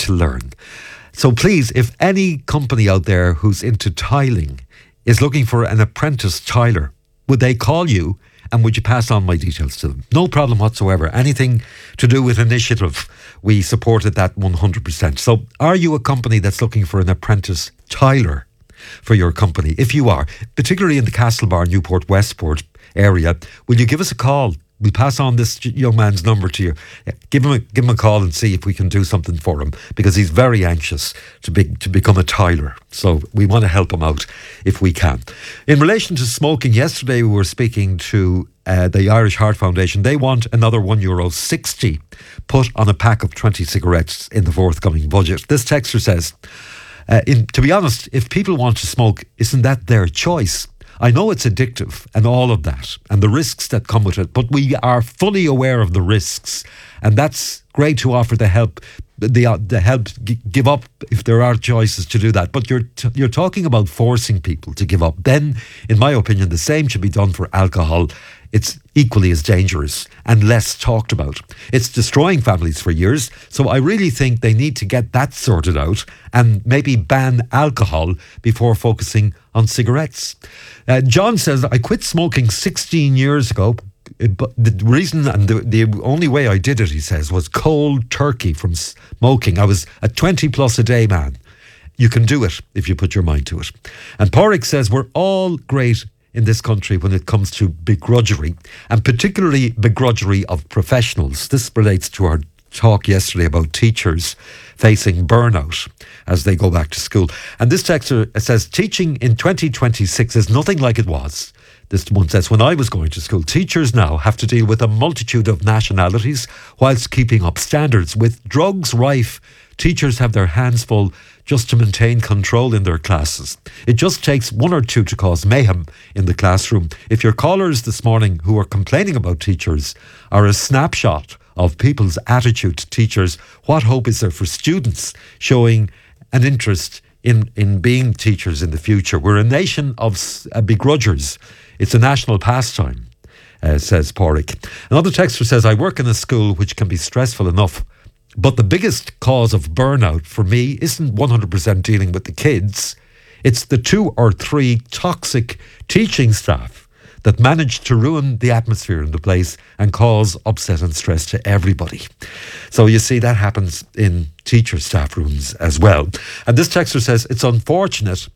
to learn. So please, if any company out there who's into tiling is looking for an apprentice tiler, would they call you and would you pass on my details to them? No problem whatsoever. Anything to do with initiative, we supported that 100%. So are you a company that's looking for an apprentice tiler for your company? If you are, particularly in the Castlebar, Newport, Westport area, will you give us a call? We'll pass on this young man's number to you. Give him a call and see if we can do something for him, because he's very anxious to become a tiler. So we want to help him out if we can. In relation to smoking, yesterday we were speaking to the Irish Heart Foundation. They want another €1.60 put on a pack of 20 cigarettes in the forthcoming budget. This texter says, to be honest, if people want to smoke, isn't that their choice? I know it's addictive and all of that and the risks that come with it, but we are fully aware of the risks, and that's great to offer the help. The help, give up if there are choices to do that. But you're talking about forcing people to give up. Then, in my opinion, the same should be done for alcohol. It's equally as dangerous and less talked about. It's destroying families for years. So I really think they need to get that sorted out and maybe ban alcohol before focusing on cigarettes. John says, I quit smoking 16 years ago. But the reason and the only way I did it, he says, was cold turkey from smoking. I was a 20 plus a day man. You can do it if you put your mind to it. And Porrick says, we're all great in this country when it comes to begrudgery, and particularly begrudgery of professionals. This relates to our talk yesterday about teachers facing burnout as they go back to school. And this texter says, teaching in 2026 is nothing like it was. This one says, when I was going to school, teachers now have to deal with a multitude of nationalities whilst keeping up standards. With drugs rife, teachers have their hands full just to maintain control in their classes. It just takes one or two to cause mayhem in the classroom. If your callers this morning who are complaining about teachers are a snapshot of people's attitude to teachers, what hope is there for students showing an interest in being teachers in the future? We're a nation of begrudgers. It's a national pastime, says Porrick. Another texter says, I work in a school which can be stressful enough, but the biggest cause of burnout for me isn't 100% dealing with the kids. It's the 2 or 3 toxic teaching staff that manage to ruin the atmosphere in the place and cause upset and stress to everybody. So you see, that happens in teacher staff rooms as well. And this texter says, it's unfortunate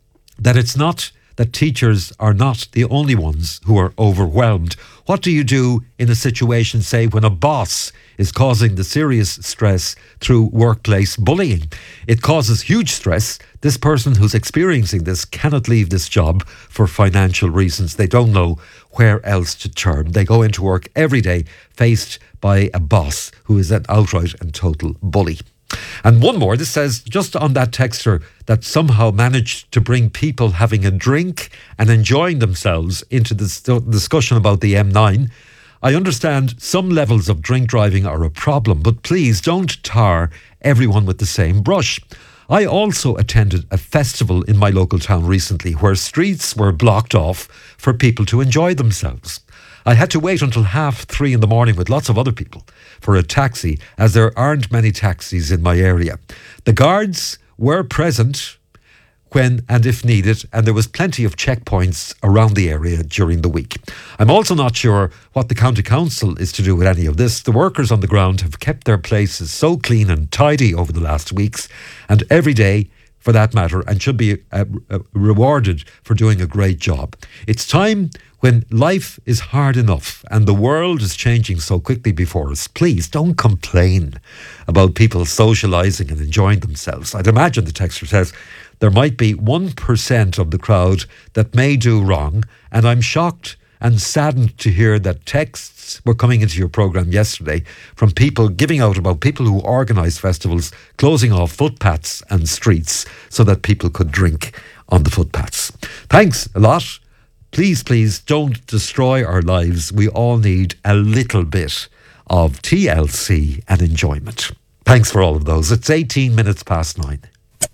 that teachers are not the only ones who are overwhelmed. What do you do in a situation, say, when a boss is causing the serious stress through workplace bullying? It causes huge stress. This person who's experiencing this cannot leave this job for financial reasons. They don't know where else to turn. They go into work every day faced by a boss who is an outright and total bully. And one more, this says, just on that texter that somehow managed to bring people having a drink and enjoying themselves into this discussion about the M9. I understand some levels of drink driving are a problem, but please don't tar everyone with the same brush. I also attended a festival in my local town recently where streets were blocked off for people to enjoy themselves. I had to wait until 3:30 in the morning with lots of other people for a taxi, as there aren't many taxis in my area. The guards were present when and if needed, and there was plenty of checkpoints around the area during the week. I'm also not sure what the county council is to do with any of this. The workers on the ground have kept their places so clean and tidy over the last weeks, and every day for that matter, and should be rewarded for doing a great job. It's time, when life is hard enough and the world is changing so quickly before us, please don't complain about people socialising and enjoying themselves. I'd imagine, the texter says, there might be 1% of the crowd that may do wrong, and I'm shocked and saddened to hear that texts were coming into your programme yesterday from people giving out about people who organise festivals closing off footpaths and streets so that people could drink on the footpaths. Thanks a lot. Please don't destroy our lives. We all need a little bit of TLC and enjoyment. Thanks for all of those. It's 18 minutes past 9.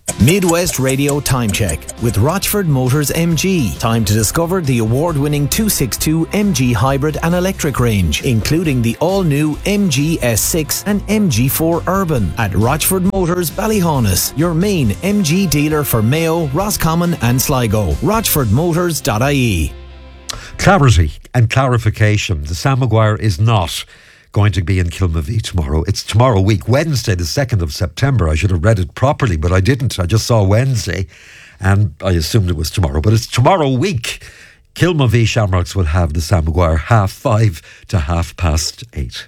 Midwest Radio Time Check with Rochford Motors MG. Time to discover the award-winning 262 MG hybrid and electric range, including the all-new MG S6 and MG4 Urban at Rochford Motors Ballyhaunis, your main MG dealer for Mayo, Roscommon and Sligo. RochfordMotors.ie. Clarity and clarification. The Sam Maguire is not going to be in Kilmavie tomorrow. It's tomorrow week, Wednesday the 2nd of September. I should have read it properly, but I didn't. I just saw Wednesday and I assumed it was tomorrow. But it's tomorrow week. Kilmavie Shamrocks will have the Sam Maguire 5:30 to 8:30.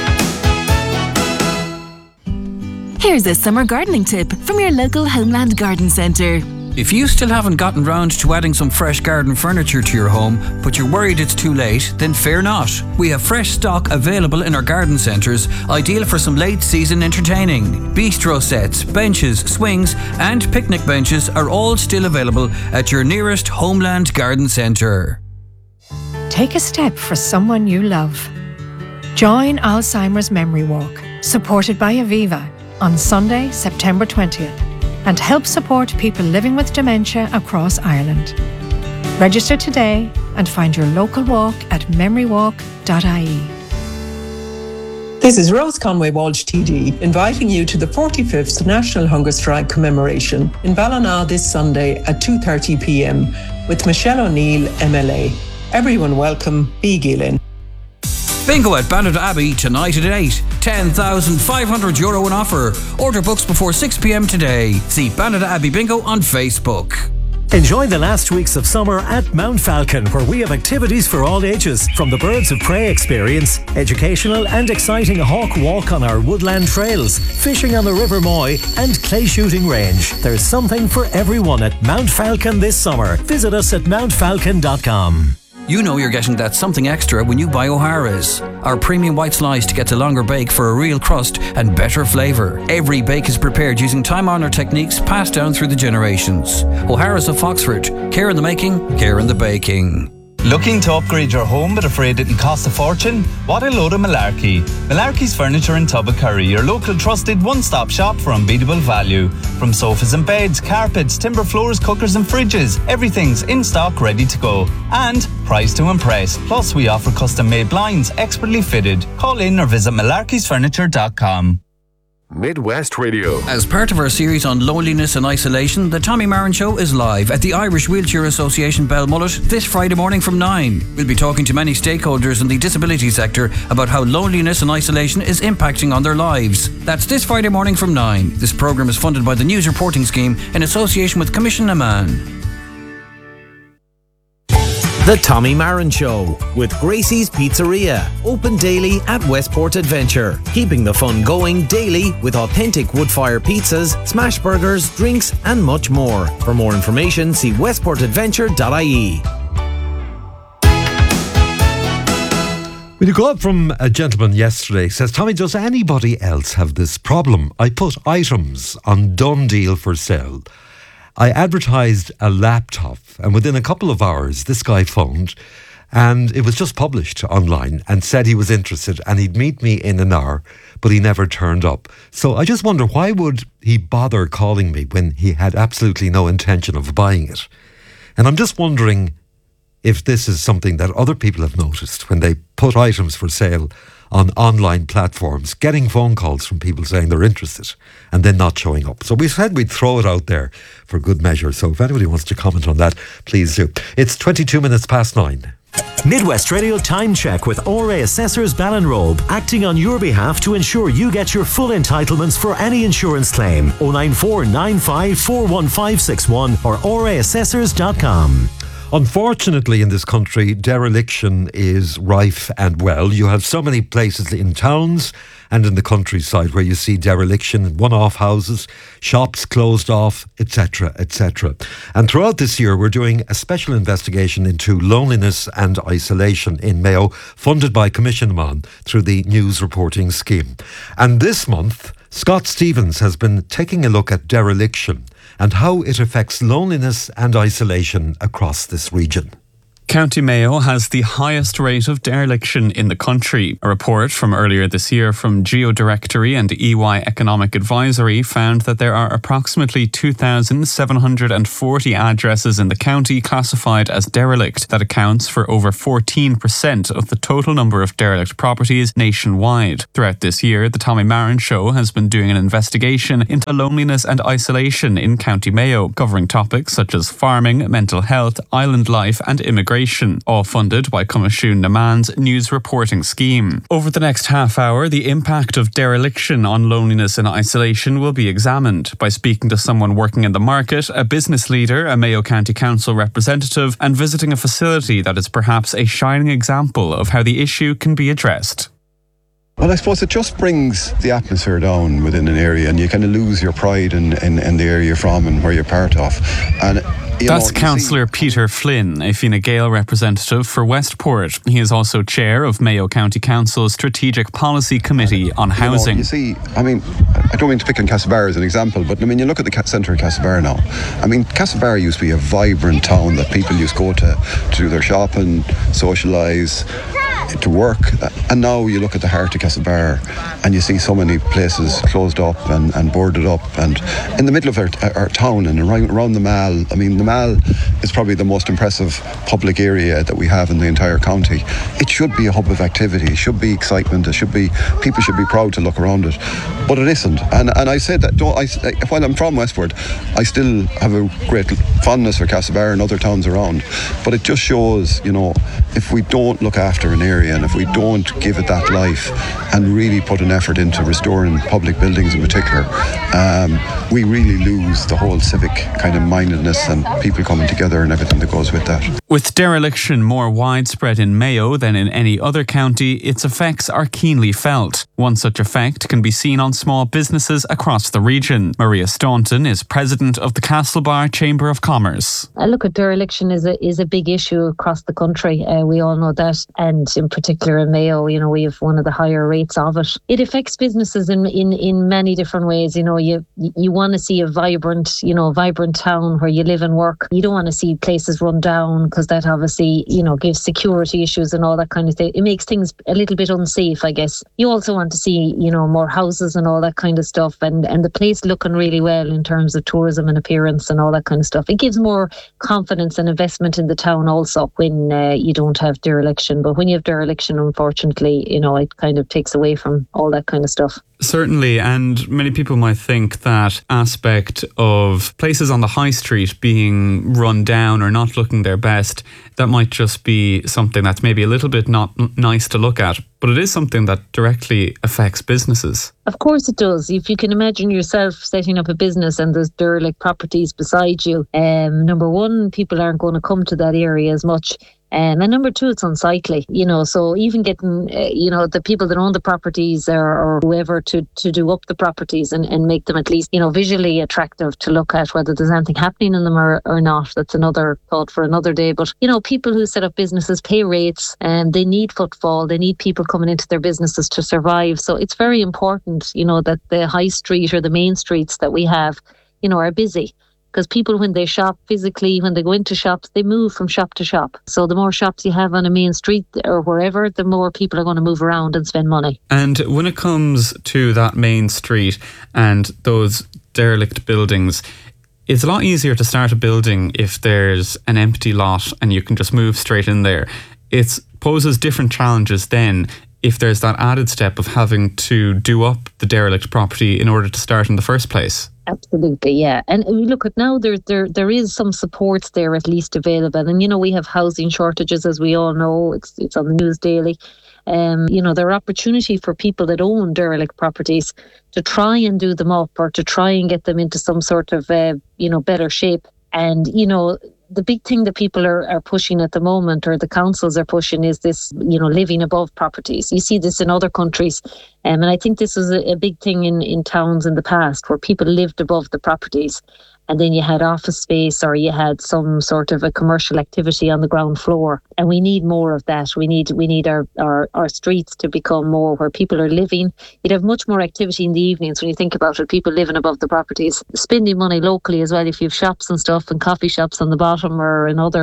Here's a summer gardening tip from your local Homeland Garden Centre. If you still haven't gotten round to adding some fresh garden furniture to your home, but you're worried it's too late, then fear not. We have fresh stock available in our garden centres, ideal for some late season entertaining. Bistro sets, benches, swings and picnic benches are all still available at your nearest Homeland Garden Centre. Take a step for someone you love. Join Alzheimer's Memory Walk, supported by Aviva, on Sunday, September 20th. And help support people living with dementia across Ireland. Register today and find your local walk at memorywalk.ie. This is Rose Conway Walsh TD, inviting you to the 45th National Hunger Strike commemoration in Ballina this Sunday at 2:30 p.m. with Michelle O'Neill, MLA. Everyone welcome, B. Gillen. Bingo at Ballina Abbey tonight at 8. €10,500 in offer. Order books before 6 p.m. today. See Ballina Abbey Bingo on Facebook. Enjoy the last weeks of summer at Mount Falcon, where we have activities for all ages, from the Birds of Prey experience, educational and exciting hawk walk on our woodland trails, fishing on the River Moy and clay shooting range. There's something for everyone at Mount Falcon this summer. Visit us at mountfalcon.com. You know you're getting that something extra when you buy O'Hara's. Our premium white slice gets a longer bake for a real crust and better flavour. Every bake is prepared using time-honoured techniques passed down through the generations. O'Hara's of Foxford. Care in the making, care in the baking. Looking to upgrade your home but afraid it'll cost a fortune? What a load of malarkey. Malarkey's Furniture in Tubbacurry, your local trusted one-stop shop for unbeatable value. From sofas and beds, carpets, timber floors, cookers and fridges, everything's in stock ready to go. And priced to impress. Plus we offer custom-made blinds, expertly fitted. Call in or visit malarkeysfurniture.com. Midwest Radio. As part of our series on loneliness and isolation, the Tommy Marin Show is live at the Irish Wheelchair Association Belmullet this Friday morning from 9. We'll be talking to many stakeholders in the disability sector about how loneliness and isolation is impacting on their lives. That's this Friday morning from 9. This programme is funded by the News Reporting Scheme in association with Commission Amman. The Tommy Marin Show with Gracie's Pizzeria. Open daily at Westport Adventure. Keeping the fun going daily with authentic wood-fire pizzas, smash burgers, drinks and much more. For more information, see westportadventure.ie. We had a call from a gentleman yesterday. Says, Tommy, does anybody else have this problem? I put items on Done Deal for sale. I advertised a laptop, and within a couple of hours, this guy phoned, and it was just published online, and said he was interested, and he'd meet me in an hour, but he never turned up. So I just wonder, why would he bother calling me when he had absolutely no intention of buying it? And I'm just wondering if this is something that other people have noticed when they put items for sale on online platforms, getting phone calls from people saying they're interested and then not showing up. So we said we'd throw it out there for good measure. So if anybody wants to comment on that, please do. It's 22 minutes past 9. Midwest Radio Time Check with ORA Assessors Ballinrobe, acting on your behalf to ensure you get your full entitlements for any insurance claim. 094 95 41561 or oraassessors.com. Unfortunately, in this country, dereliction is rife and well. You have so many places in towns and in the countryside where you see dereliction, one-off houses, shops closed off, etc., etc. And throughout this year, we're doing a special investigation into loneliness and isolation in Mayo, funded by Commission Amman through the News Reporting Scheme. And this month, Scott Stevens has been taking a look at dereliction and how it affects loneliness and isolation across this region. County Mayo has the highest rate of dereliction in the country. A report from earlier this year from GeoDirectory and EY Economic Advisory found that there are approximately 2,740 addresses in the county classified as derelict. That accounts for over 14% of the total number of derelict properties nationwide. Throughout this year, the Tommy Marin Show has been doing an investigation into loneliness and isolation in County Mayo, covering topics such as farming, mental health, island life and immigration, all funded by Cumashuan Naman's news reporting scheme. Over the next half hour, the impact of dereliction on loneliness and isolation will be examined by speaking to someone working in the market, a business leader, a Mayo County Council representative, and visiting a facility that is perhaps a shining example of how the issue can be addressed. Well, I suppose it just brings the atmosphere down within an area, and you kind of lose your pride in the area you're from and where you're part of. And that's Councillor Peter Flynn, a Fine Gael representative for Westport. He is also chair of Mayo County Council's Strategic Policy Committee on Housing. You see, I mean, I don't mean to pick on Castlebar as an example, but I mean, you look at the centre of Castlebar now. I mean, Castlebar used to be a vibrant town that people used to go to do their shopping, socialise, to work, and now you look at the heart of Castlebar and you see so many places closed up and boarded up, and in the middle of our town and around the Mall. I mean, the Mall is probably the most impressive public area that we have in the entire county. It should be a hub of activity, it should be excitement, people should be proud to look around it, but it isn't. And I said that while I'm from Westport, I still have a great fondness for Castlebar and other towns around, but it just shows, if we don't look after an area and if we don't give it that life and really put an effort into restoring public buildings in particular, we really lose the whole civic kind of mindedness and people coming together and everything that goes with that. With dereliction more widespread in Mayo than in any other county, its effects are keenly felt. One such effect can be seen on small businesses across the region. Maria Staunton is president of the Castlebar Chamber of Commerce. Look, at dereliction is a big issue across the country. We all know that, and in particular in Mayo, we have one of the higher rates of it. It affects businesses in many different ways. You want to see a vibrant town where you live and work. You don't want to see places run down, because that obviously, gives security issues and all that kind of thing. It makes things a little bit unsafe, I guess. You also want to see, more houses and all that kind of stuff, and the place looking really well in terms of tourism and appearance and all that kind of stuff. It gives more confidence and investment in the town also when you don't have dereliction. But when you have dereliction, unfortunately, it kind of takes away from all that kind of stuff. Certainly, and many people might think that aspect of places on the high street being run down or not looking their best, that might just be something that's maybe a little bit not nice to look at, but it is something that directly affects businesses. Of course it does. If you can imagine yourself setting up a business and there's derelict properties beside you, number one, people aren't going to come to that area as much. And number two, it's unsightly, so even getting, the people that own the properties or whoever to do up the properties and make them at least, visually attractive to look at, whether there's anything happening in them or not. That's another thought for another day. But, people who set up businesses pay rates, and they need footfall. They need people coming into their businesses to survive. So it's very important, that the high street or the main streets that we have, are busy. Because people, when they shop physically, when they go into shops, they move from shop to shop. So the more shops you have on a main street or wherever, the more people are going to move around and spend money. And when it comes to that main street and those derelict buildings, it's a lot easier to start a building if there's an empty lot and you can just move straight in there. It poses different challenges then if there's that added step of having to do up the derelict property in order to start in the first place. Absolutely, yeah. And we look at now, there is some supports there at least available. And, we have housing shortages, as we all know. It's on the news daily. There are opportunity for people that own derelict properties to try and do them up or to try and get them into some sort of, better shape. And, the big thing that people are pushing at the moment, or the councils are pushing, is this, living above properties. You see this in other countries. And I think this was a big thing in towns in the past, where people lived above the properties. And then you had office space, or you had some sort of a commercial activity on the ground floor. And we need more of that. We need our streets to become more where people are living. You'd have much more activity in the evenings when you think about it, people living above the properties. Spending money locally as well, if you have shops and stuff and coffee shops on the bottom or in other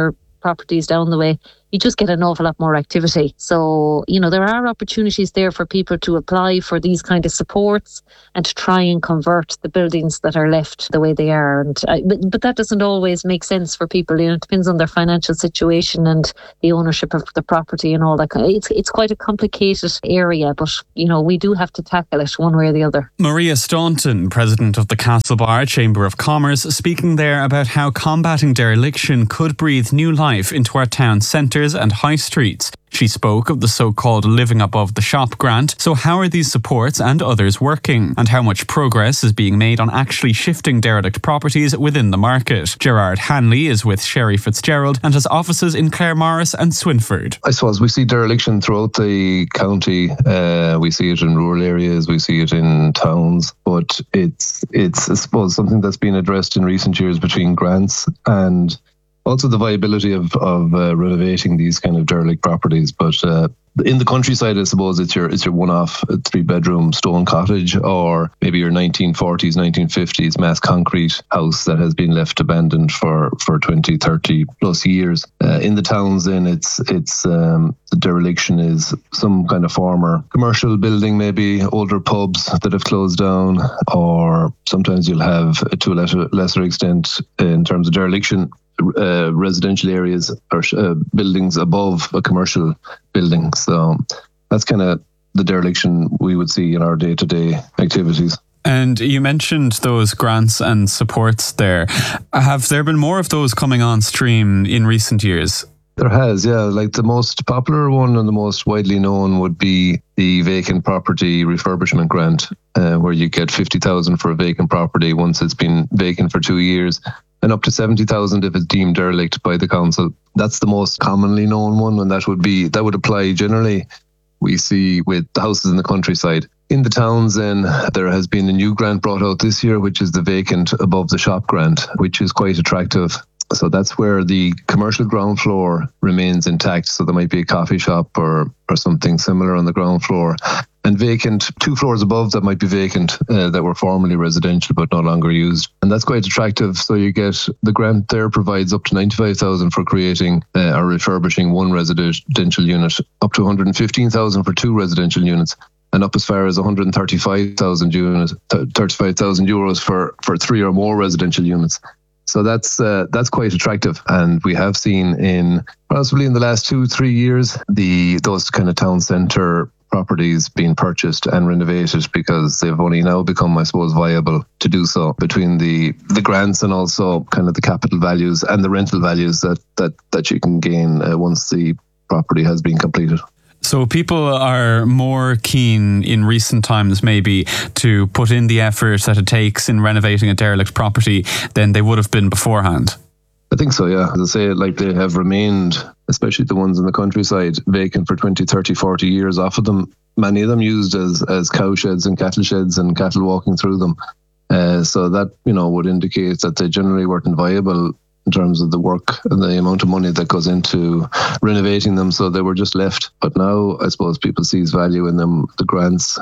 properties down the way, you just get an awful lot more activity. So, there are opportunities there for people to apply for these kind of supports and to try and convert the buildings that are left the way they are. But that doesn't always make sense for people. It depends on their financial situation and the ownership of the property and all that. It's quite a complicated area, but, we do have to tackle it one way or the other. Maria Staunton, President of the Castlebar Chamber of Commerce, speaking there about how combating dereliction could breathe new life into our town centres and high streets. She spoke of the so-called Living Above the Shop grant. So how are these supports and others working? And how much progress is being made on actually shifting derelict properties within the market? Gerard Hanley is with Sherry Fitzgerald and has offices in Claremorris and Swinford. I suppose we see dereliction throughout the county. We see it in rural areas, we see it in towns, but it's I suppose something that's been addressed in recent years between grants and also the viability of renovating these kind of derelict properties. But in the countryside, I suppose it's your one-off 3-bedroom stone cottage, or maybe your 1940s, 1950s mass concrete house that has been left abandoned for 20, 30 plus years. In the towns, then it's the dereliction is some kind of former commercial building, maybe older pubs that have closed down, or sometimes you'll have, to a lesser extent, in terms of dereliction, residential areas or buildings above a commercial building. So that's kind of the dereliction we would see in our day-to-day activities. And you mentioned those grants and supports there. Have there been more of those coming on stream in recent years? There has, yeah. Like the most popular one and the most widely known would be the vacant property refurbishment grant, where you get 50,000 for a vacant property once it's been vacant for 2 years, and up to 70,000 if it's deemed derelict by the council. That's the most commonly known one, and that would apply generally, we see, with the houses in the countryside. In the towns, then, there has been a new grant brought out this year, which is the vacant above the shop grant, which is quite attractive. So that's where the commercial ground floor remains intact. So there might be a coffee shop or something similar on the ground floor. And vacant, 2 floors above that might be vacant, that were formerly residential but no longer used. And that's quite attractive. So you get, the grant there provides up to 95,000 for creating or refurbishing 1 residential unit, up to 115,000 for 2 residential units, and up as far as 135,000 euros for 3 or more residential units. So that's quite attractive, and we have seen in possibly in the last 2-3 years those kind of town centre properties being purchased and renovated, because they've only now become, I suppose, viable to do so, between the grants and also kind of the capital values and the rental values that you can gain once the property has been completed. So people are more keen in recent times maybe to put in the effort that it takes in renovating a derelict property than they would have been beforehand. I think so, yeah. As I say, like, they have remained, especially the ones in the countryside, vacant for 20, 30, 40 years. Off of them, many of them used as cow sheds and cattle walking through them. So that, would indicate that they generally weren't viable in terms of the work and the amount of money that goes into renovating them. So they were just left. But now I suppose people sees value in them. The grants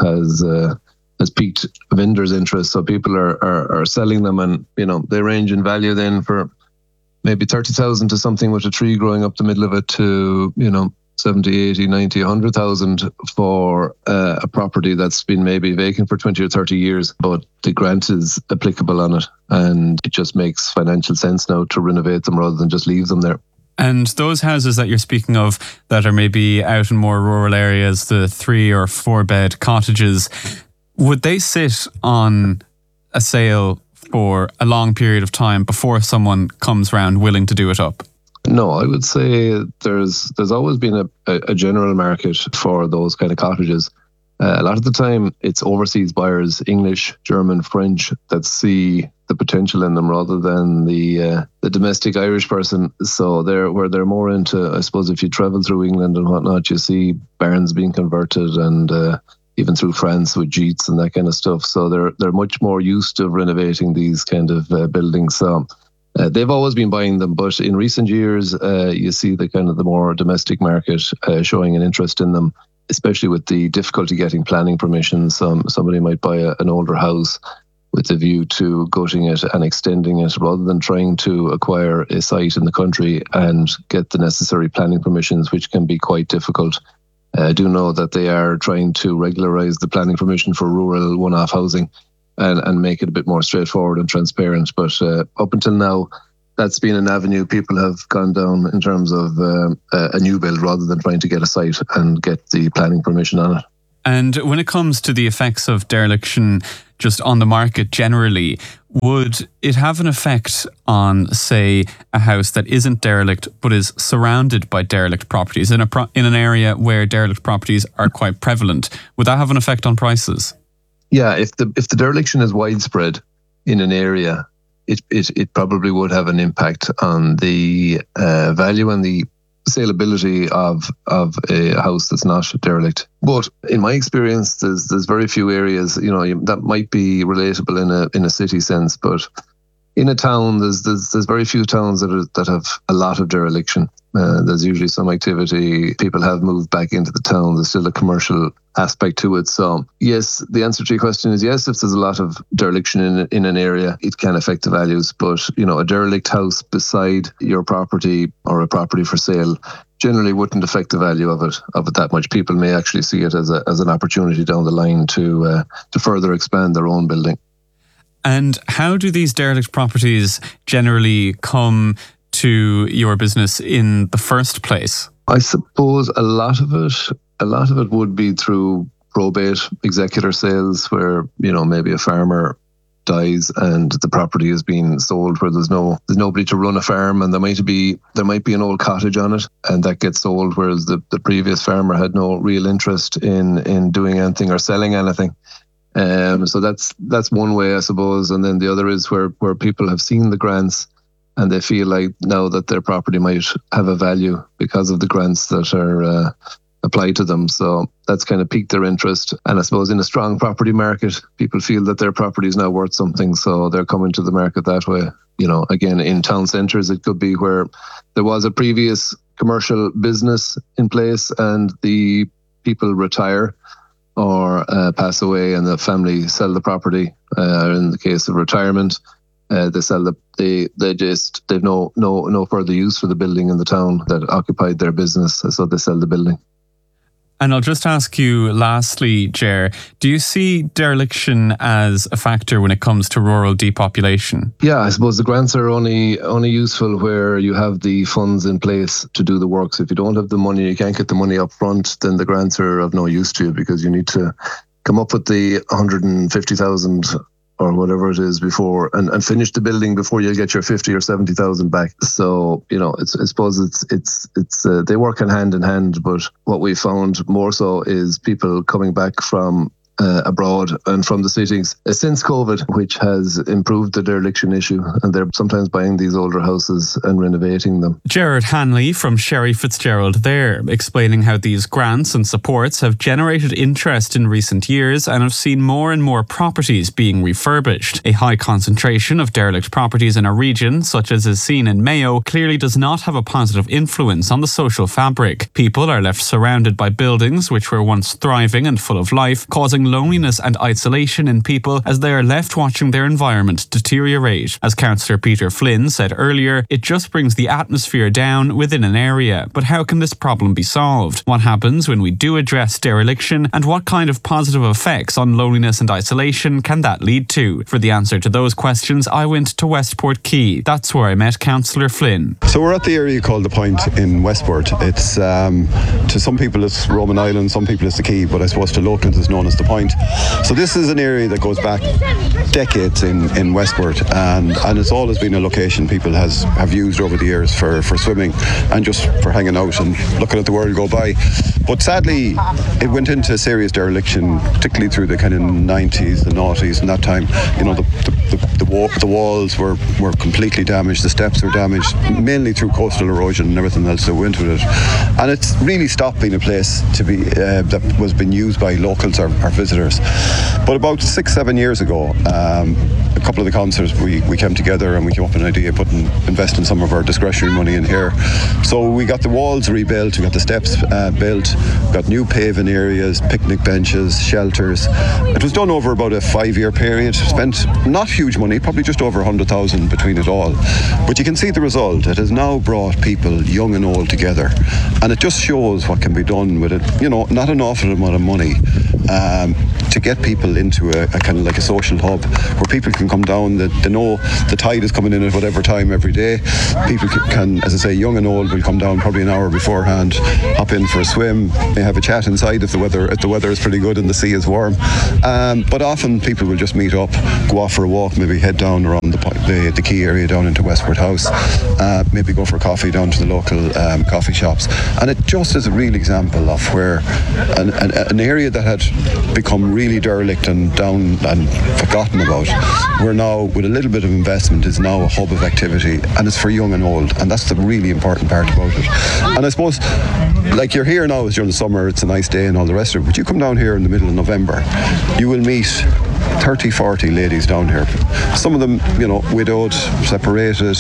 has piqued vendors' interest. So people are selling them, and, they range in value then for maybe 30,000 to something with a tree growing up the middle of it to, 70, 80, 90, 100,000 for a property that's been maybe vacant for 20 or 30 years, but the grant is applicable on it, and it just makes financial sense now to renovate them rather than just leave them there. And those houses that you're speaking of that are maybe out in more rural areas, the 3 or 4 bed cottages, would they sit on a sale for a long period of time before someone comes round willing to do it up? No, I would say there's always been a general market for those kind of cottages. A lot of the time it's overseas buyers, English, German, French, that see the potential in them rather than the domestic Irish person. So they're more into, I suppose, if you travel through England and whatnot, you see barns being converted, and even through France with Jeets and that kind of stuff. So they're much more used to renovating these kind of buildings. So they've always been buying them, but in recent years, you see the kind of the more domestic market showing an interest in them, especially with the difficulty getting planning permissions. Somebody might buy an older house with a view to gutting it and extending it, rather than trying to acquire a site in the country and get the necessary planning permissions, which can be quite difficult. I do know that they are trying to regularise the planning permission for rural one-off housing and make it a bit more straightforward and transparent. But up until now, that's been an avenue people have gone down in terms of a new build, rather than trying to get a site and get the planning permission on it. And when it comes to the effects of dereliction just on the market generally, would it have an effect on, say, a house that isn't derelict but is surrounded by derelict properties in an area where derelict properties are quite prevalent? Would that have an effect on prices? Yeah, if the dereliction is widespread in an area, it probably would have an impact on the value and the saleability of a house that's not derelict. But in my experience, there's very few areas, that might be relatable in a city sense, but in a town, there's very few towns that have a lot of dereliction. There's usually some activity. People have moved back into the town. There's still a commercial aspect to it. So yes, the answer to your question is yes. If there's a lot of dereliction in an area, it can affect the values. But a derelict house beside your property or a property for sale generally wouldn't affect the value of it that much. People may actually see it as an opportunity down the line to further expand their own building. And how do these derelict properties generally come to your business in the first place? I suppose a lot of it would be through probate executor sales, where maybe a farmer dies and the property is being sold, where there's nobody to run a farm, and there might be an old cottage on it, and that gets sold, whereas the previous farmer had no real interest in doing anything or selling anything. So that's one way, I suppose. And then the other is where people have seen the grants and they feel like now that their property might have a value because of the grants that are applied to them. So that's kind of piqued their interest. And I suppose in a strong property market, people feel that their property is now worth something, so they're coming to the market that way. Again, in town centres, it could be where there was a previous commercial business in place and the people retire or pass away, and the family sell the property. In the case of retirement, they sell they've no further use for the building in the town that occupied their business, so they sell the building. And I'll just ask you lastly, Ger, do you see dereliction as a factor when it comes to rural depopulation? Yeah, I suppose the grants are only useful where you have the funds in place to do the work. So if you don't have the money, you can't get the money up front, then the grants are of no use to you, because you need to come up with the 150,000 or whatever it is before and finish the building before you get your 50 or 70,000 back. So, I suppose it's they work hand in hand, but what we found more so is people coming back from abroad and from the cities since COVID, which has improved the dereliction issue, and they're sometimes buying these older houses and renovating them. Gerard Hanley from Sherry Fitzgerald there, explaining how these grants and supports have generated interest in recent years and have seen more and more properties being refurbished. A high concentration of derelict properties in a region, such as is seen in Mayo, clearly does not have a positive influence on the social fabric. People are left surrounded by buildings which were once thriving and full of life, causing loneliness and isolation in people as they are left watching their environment deteriorate. As Councillor Peter Flynn said earlier, it just brings the atmosphere down within an area. But how can this problem be solved? What happens when we do address dereliction, and what kind of positive effects on loneliness and isolation can that lead to? For the answer to those questions, I went to Westport Quay. That's where I met Councillor Flynn. So we're at the area called the Point in Westport. It's to some people it's Roman Island, some people it's the Quay, but I suppose to locals it's known as the Point. So this is an area that goes back decades in Westport, and it's always been a location people have used over the years for swimming and just for hanging out and looking at the world go by. But sadly, it went into serious dereliction, particularly through the kind of 90s, the noughties, and that time, the walls were completely damaged, the steps were damaged, mainly through coastal erosion and everything else that went with it. And it's really stopped being a place to be that was being used by locals or visitors. But about 6-7 years ago, a couple of the councillors, we came together and we came up with an idea of investing some of our discretionary money in here. So we got the walls rebuilt, we got the steps built, got new paving areas, picnic benches, shelters. It was done over about a 5-year period, spent not huge money, probably just over 100,000 between it all. But you can see the result. It has now brought people, young and old, together. And it just shows what can be done with it, not an awful amount of money, to get people into a kind of like a social hub where people can come down, they know the tide is coming in at whatever time every day. People can, as I say, young and old, will come down probably an hour beforehand, hop in for a swim, they have a chat inside if the weather is pretty good and the sea is warm. But often people will just meet up, go off for a walk, maybe head down around the quay area down into Westport House, maybe go for a coffee down to the local coffee shops. And it just is a real example of where an area that had become really derelict and down and forgotten about, where now with a little bit of investment is now a hub of activity, and it's for young and old, and that's the really important part about it. And I suppose, like, you're here now, it's during the summer, it's a nice day and all the rest of it, but you come down here in the middle of November, you will meet 30-40 ladies down here. Some of them, widowed, separated,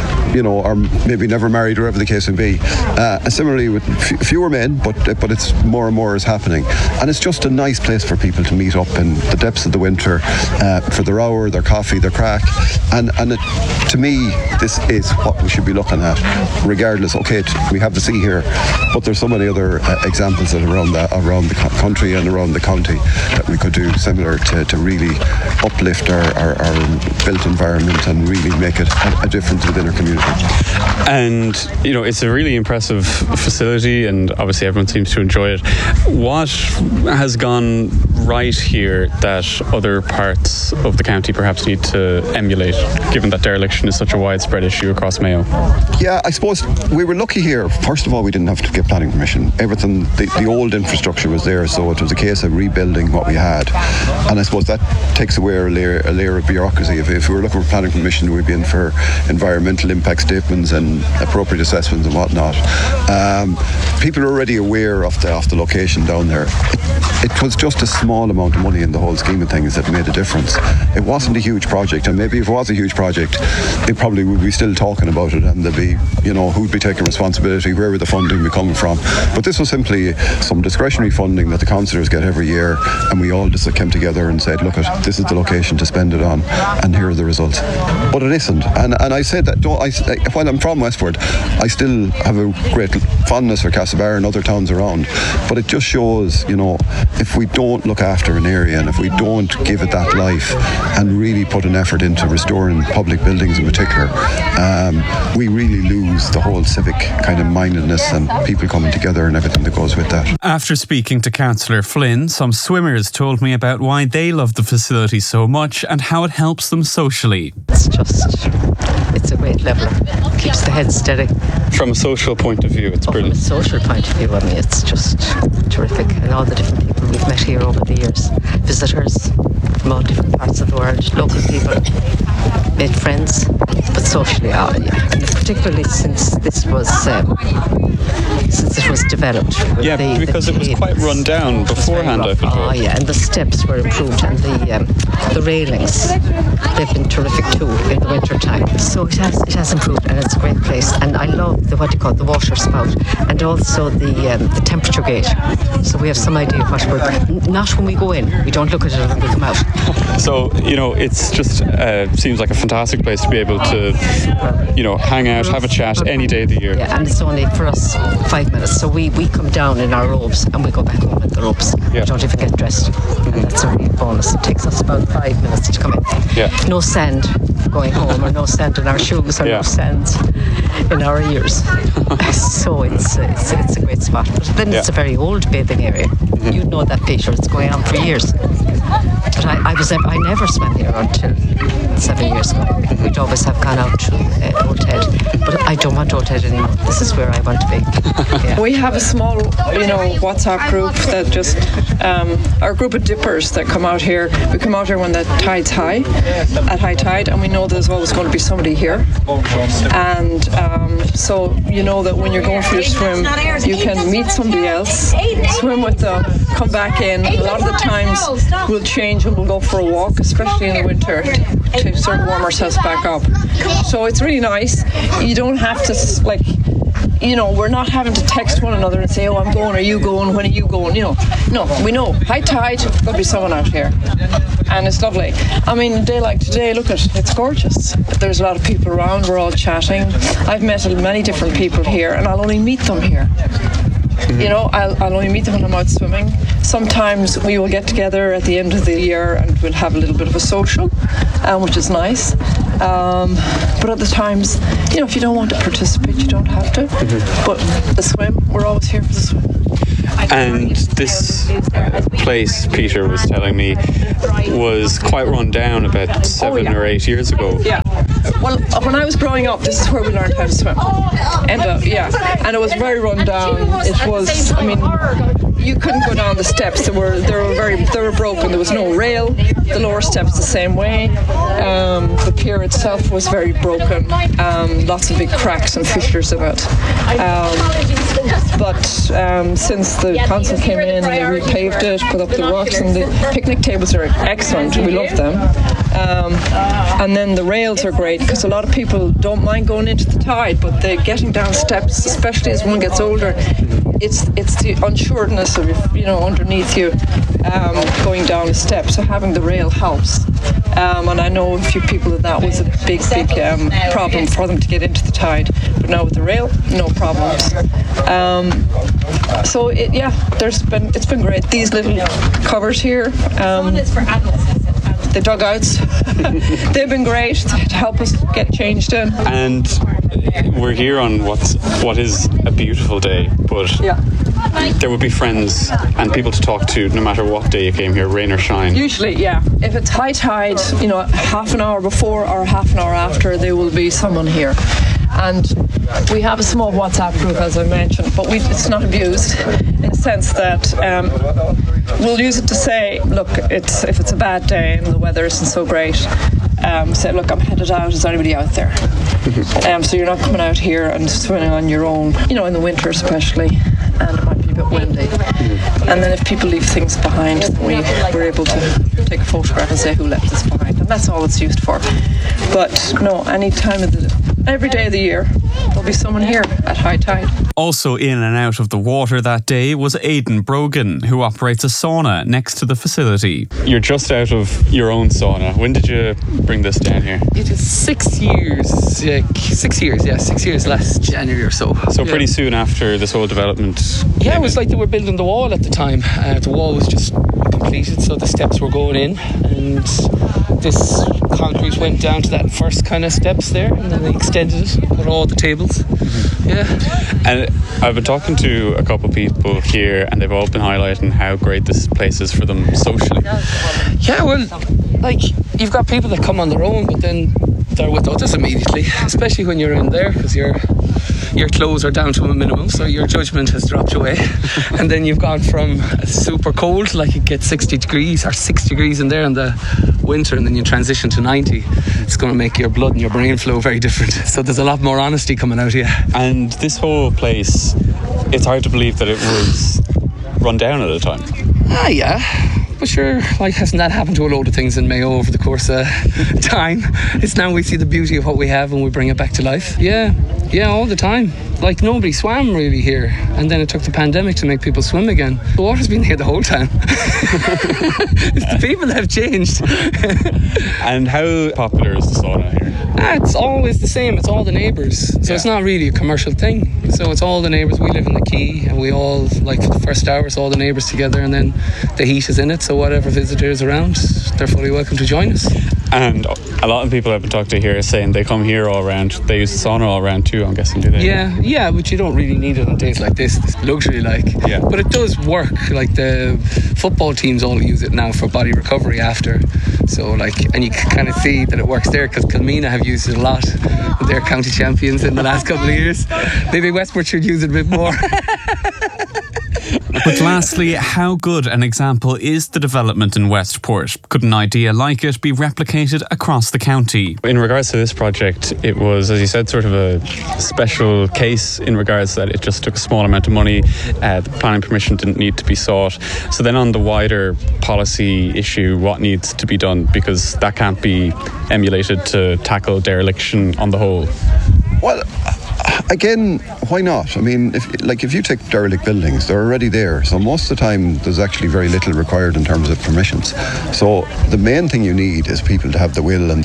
or maybe never married, whatever the case may be. And similarly with fewer men, but it's more and more is happening. And it's just a nice place for people to meet up in the depths of the winter for their hour, their coffee, their crack. And to me, this is what we should be looking at, regardless. Okay, we have the sea here, but there's so many other examples that around the country and around the county that we could do similar to really uplift our built environment and really make it a difference within our community. And it's a really impressive facility, and obviously everyone seems to enjoy it. What has gone right here that other parts of the county perhaps need to emulate, given that dereliction is such a widespread issue across Mayo? Yeah, I suppose we were lucky here. First of all, we didn't have to get planning permission. Everything, the old infrastructure was there, so it was a case of rebuilding what we had. And I suppose that takes away a layer of bureaucracy. If we were looking for planning permission, we'd be in for environmental impact statements and appropriate assessments and whatnot. People are already aware of the location down there. It was just a small amount of money in the whole scheme of things that made a difference. It wasn't a huge project, and maybe if it was a huge project, it probably would be still talking about it, and there'd be, who'd be taking responsibility, where would the funding be coming from. But this was simply some discretionary funding that the councillors get every year, and we all just came together and said, look, this is the location to spend it on, and here are the results. But it isn't, and I said that while I'm from Westport, I still have a great fondness for Castlebar and other towns around, but it just shows, if we don't look after an area and if we don't give it that life and really put an effort into restoring public buildings in particular, we really lose the whole civic kind of mindedness and people coming together and everything that goes with that. After speaking to Councillor Flynn, some swimmers told me about why they love the facility so much and how it helps them socially. It's a great leveler. Keeps the head steady. From a social point of view, it's brilliant. From a social point of view, it's just terrific. And all the different people we've met here over the years. Visitors from all different parts of the world, local people, made friends, but socially, and particularly since this was developed. Yeah, because it was quite run down beforehand, I think. Oh yeah, and the steps were improved, and the railings, they've been terrific too in the winter time. So it has improved, and it's a great place. And I love the water spout, and also the temperature gauge. So we have some idea of what we're not when we go in. We don't look at it when we come out. So it's just seems like a fantastic place to be able to hang out, have a chat any day of the year. Yeah, and it's only for us 5 minutes. So we come down in our robes and we go back home in the robes. Yeah. We don't even get dressed, and that's a real bonus. It takes us about 5 minutes to come in. Yeah. No sand going home, or no sand in our shoes, or no sand in our ears. So it's a great spot. But then it's a very old bathing area. Mm-hmm. You know that, Peter. It's going on for years. But I never swam here until 7 years ago. We'd always have gone out to Old Head, but I don't want Old Head anymore. This is where I want to be. Yeah. We have a small, WhatsApp group that just, our group of dippers that come out here. We come out here when the tide's high, at high tide, and we know there's always going to be somebody here. And so you know that when you're going for your swim, you can meet somebody else, swim with them, come back in. A lot of the times we'll change and we'll go for a walk, especially in the winter, to sort of warm ourselves back up. So it's really nice. You don't have to, we're not having to text one another and say, oh, I'm going, are you going, when are you going? No, we know, high tide, there'll be someone out here. And it's lovely. I mean, a day like today, look at it's gorgeous. There's a lot of people around, we're all chatting. I've met many different people here, and I'll only meet them here. I'll only meet them when I'm out swimming. Sometimes we will get together at the end of the year and we'll have a little bit of a social, which is nice. But other times, if you don't want to participate, you don't have to. But the swim, we're always here for the swim. And this place, Peter was telling me, was quite run down about 7 or 8 years ago. Yeah. Well, when I was growing up, this is where we learned how to swim. And it was very run down. It was, you couldn't go down the steps. They were broken. There was no rail. The lower steps the same way. The pier itself was very broken. Lots of big cracks and fissures in it. But since the council came in and they repaved it, put up the rocks, and the picnic tables are excellent. We love them. And then the rails are great because a lot of people don't mind going into the tide, but they're getting down steps, especially as one gets older. It's the unsuredness of underneath you going down a step. So having the rail helps. And I know a few people that was a big problem for them to get into the tide. But now with the rail, no problems. So it's been great. These little covers here. The dugouts, they've been great to help us get changed in. And we're here on what is a beautiful day, but there would be friends and people to talk to no matter what day you came here, rain or shine. Usually, yeah. If it's high tide, half an hour before or half an hour after, there will be someone here. And we have a small WhatsApp group, as I mentioned, but it's not abused in the sense that we'll use it to say, look, if it's a bad day and the weather isn't so great, say, look, I'm headed out. Is anybody out there? So you're not coming out here and swimming on your own, in the winter especially, and it might be a bit windy. And then if people leave things behind, we're able to take a photograph and say who left this behind, and that's all it's used for. But no, every day of the year, there'll be someone here at high tide. Also in and out of the water that day was Aidan Brogan, who operates a sauna next to the facility. You're just out of your own sauna. When did you bring this down here? It is 6 years. 6 years, yeah. 6 years last January or so. So pretty soon after this whole development? Yeah, it was like they were building the wall at the time. The wall was just completed, so the steps were going in, and this concrete went down to that first kind of steps there, and then they extended it, put all the tables. Yeah. And I've been talking to a couple of people here, and they've all been highlighting how great this place is for them socially. Yeah, well, you've got people that come on their own, but then they're with others immediately, especially when you're in there, because your clothes are down to a minimum, so your judgment has dropped away. And then you've gone from super cold, like it gets 60 degrees or 6 degrees in there in the winter, and then you transition to 90. It's going to make your blood and your brain flow very different. So there's a lot more honesty coming out here. And this whole place, it's hard to believe that it was run down at a time. Yeah. But sure, hasn't that happened to a load of things in Mayo over the course of time? It's now we see the beauty of what we have and we bring it back to life. Yeah, all the time. Nobody swam really here, and then it took the pandemic to make people swim again. The water's been here the whole time. It's the people that have changed. And how popular is the sauna here? It's always the same. It's all the neighbours. So it's not really a commercial thing. So it's all the neighbours. We live in the quay, and we all, for the first hour, it's all the neighbours together, and then the heat is in it. So whatever visitors around, they're fully welcome to join us. And a lot of people I've been talking to here are saying they come here all round. They use the sauna all round too, I'm guessing, do they? Yeah, but you don't really need it on days like this. It's luxury, like. Yeah. But it does work. Like the football teams all use it now for body recovery after. So and you can kind of see that it works there because Kilmena have used it a lot. They're county champions in the last couple of years. Maybe Westport should use it a bit more. But lastly, how good an example is the development in Westport? Could an idea like it be replicated across the county? In regards to this project, it was, as you said, sort of a special case in regards that it just took a small amount of money. The planning permission didn't need to be sought. So then on the wider policy issue, what needs to be done? Because that can't be emulated to tackle dereliction on the whole. Well, again, why not? I mean, if you take derelict buildings, they're already there. So most of the time, there's actually very little required in terms of permissions. So the main thing you need is people to have the will and the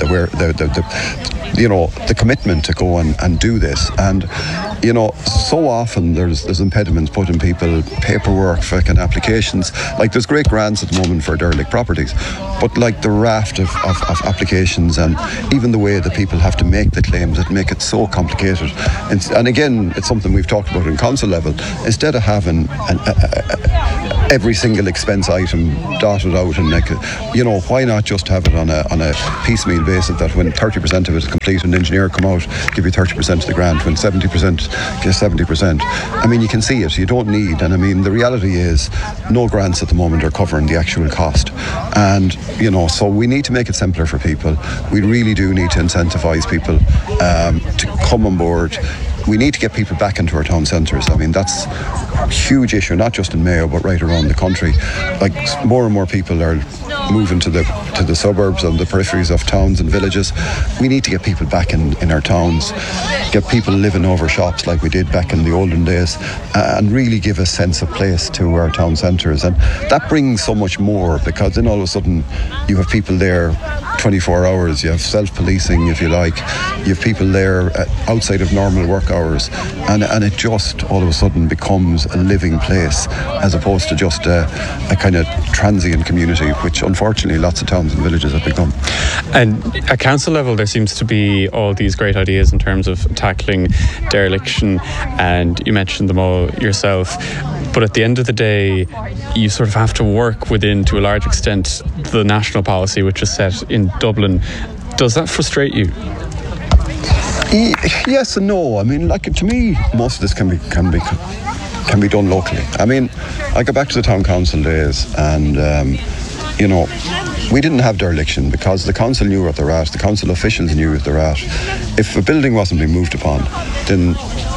commitment to go and do this. And so often there's impediments put in people, paperwork, fucking applications. Like there's great grants at the moment for derelict properties, but like the raft of applications and even the way that people have to make the claims, it make it so complicated. And again, it's something we've talked about in council level. Instead of having every single expense item dotted out and why not just have it on a piecemeal basis that when 30% of it is complete, an engineer come out, give you 30% of the grant, when 70% gets 70%. I mean, you can see it, you don't need, and I mean, the reality is no grants at the moment are covering the actual cost. And, so we need to make it simpler for people. We really do need to incentivise people to come on board. We need to get people back into our town centres. I mean, that's a huge issue, not just in Mayo, but right around the country. Like, more and more people are moving to the suburbs and the peripheries of towns and villages. We need to get people back in our towns, get people living over shops like we did back in the olden days, and really give a sense of place to our town centres. And that brings so much more, because then all of a sudden you have people there 24 hours, you have self-policing, if you like, you have people there outside of normal work hours, and it just all of a sudden becomes a living place as opposed to just a kind of transient community, which unfortunately lots of towns and villages have become. And at council level there seems to be all these great ideas in terms of tackling dereliction, and you mentioned them all yourself, but at the end of the day you sort of have to work within, to a large extent, the national policy which is set in Dublin. Does that frustrate you? Yes and no. I mean, like, to me, most of this can be done locally. I mean, I go back to the town council days, and we didn't have dereliction because the council knew what they're at, the council officials knew what they're at. If a building wasn't being moved upon, then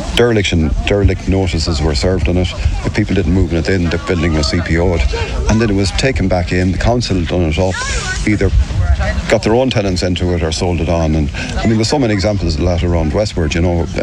derelict notices were served on it. If people didn't move it in, the building was CPO'd, and then it was taken back in. The council done it up, either got their own tenants into it or sold it on. And I mean, there's so many examples of that around Westport,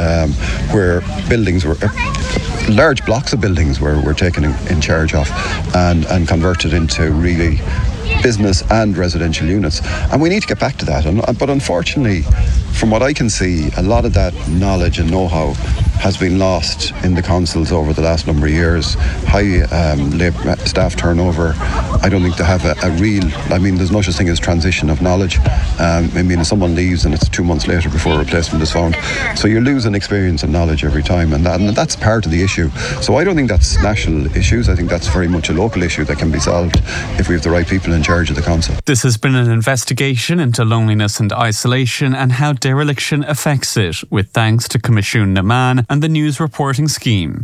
where buildings were large blocks of buildings were taken in charge of and converted into really business and residential units. And we need to get back to that. But unfortunately, from what I can see, a lot of that knowledge and know-how has been lost in the councils over the last number of years. High staff turnover. I don't think they have a real, I mean, there's no such thing as transition of knowledge. I mean, if someone leaves and it's 2 months later before a replacement is found. So you're losing experience and knowledge every time, and that's part of the issue. So I don't think that's national issues. I think that's very much a local issue that can be solved if we have the right people in charge of the council. This has been an investigation into loneliness and isolation and how dereliction affects it, with thanks to Comisiún na Meán and the News Reporting Scheme.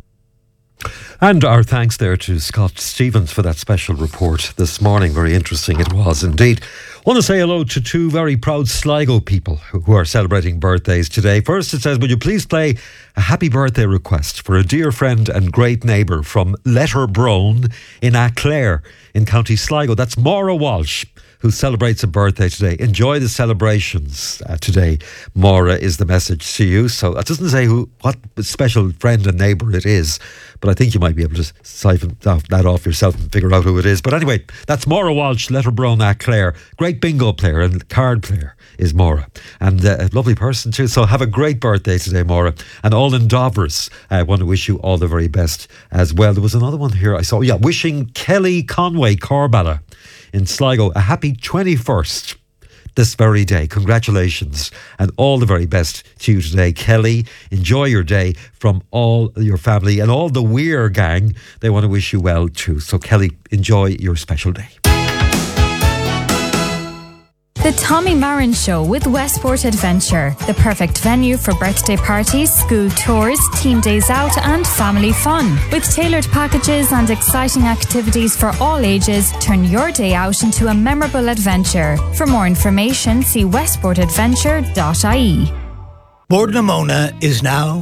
And our thanks there to Scott Stevens for that special report this morning. Very interesting it was indeed. Want to say hello to two very proud Sligo people who are celebrating birthdays today. First, it says, would you please play a happy birthday request for a dear friend and great neighbour from Letterbrone in Aclair in County Sligo. That's Maura Walsh, who celebrates a birthday today. Enjoy the celebrations today. Maura is the message to you. So it doesn't say what special friend and neighbour it is, but I think you might be able to siphon that off yourself and figure out who it is. But anyway, that's Maura Walsh, Letterbrone, Aclair. Great bingo player and card player is Maura. And a lovely person too. So have a great birthday today, Maura. And all in Dovers, I want to wish you all the very best as well. There was another one here I saw. Yeah, wishing Kelly Conway Corballa in Sligo a happy 21st this very day. Congratulations and all the very best to you today, Kelly. Enjoy your day from all your family and all the Weir gang. They want to wish you well too. So Kelly, enjoy your special day. The Tommy Marin Show with Westport Adventure. The perfect venue for birthday parties, school tours, team days out and family fun. With tailored packages and exciting activities for all ages, turn your day out into a memorable adventure. For more information, see westportadventure.ie. Bord-na-Mona is now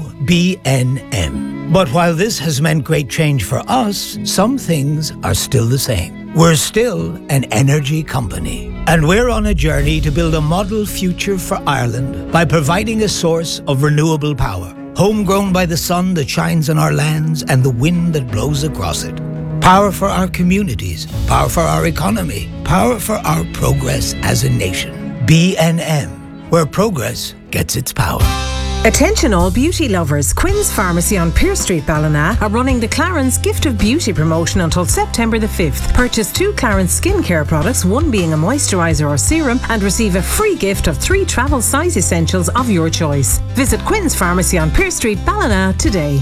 BNM. But while this has meant great change for us, some things are still the same. We're still an energy company. And we're on a journey to build a model future for Ireland by providing a source of renewable power, homegrown by the sun that shines on our lands and the wind that blows across it. Power for our communities, power for our economy, power for our progress as a nation. BNM, where progress gets its power. Attention all beauty lovers. Quinn's Pharmacy on Pearse Street, Ballina are running the Clarence Gift of Beauty promotion until September the 5th. Purchase 2 Clarence skincare products, one being a moisturiser or serum, and receive a free gift of 3 travel size essentials of your choice. Visit Quinn's Pharmacy on Pearse Street, Ballina today.